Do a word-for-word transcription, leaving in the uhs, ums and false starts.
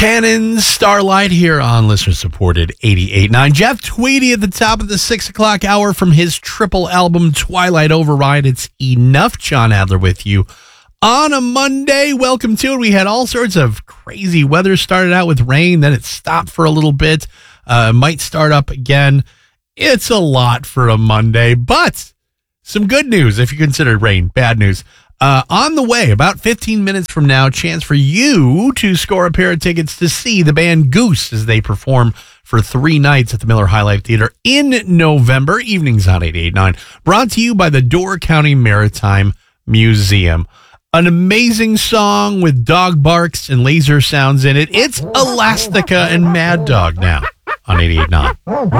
Cannon's Starlight here on listener-supported eighty-eight point nine. Jeff Tweedy at the top of the six o'clock hour from his triple album, Twilight Override. It's Enough. John Adler with you on a Monday. Welcome to it. We had all sorts of crazy weather. Started out with rain, then it stopped for a little bit. Uh, might start up again. It's a lot for a Monday, but some good news if you consider rain. Bad news. Uh, on the way, about fifteen minutes from now, chance for you to score a pair of tickets to see the band Goose as they perform for three nights at the Miller High Life Theater in November. Evenings on eighty-eight point nine. Brought to you by the Door County Maritime Museum. An amazing song with dog barks and laser sounds in it. It's Elastica and Mad Dog now on eighty-eight point nine.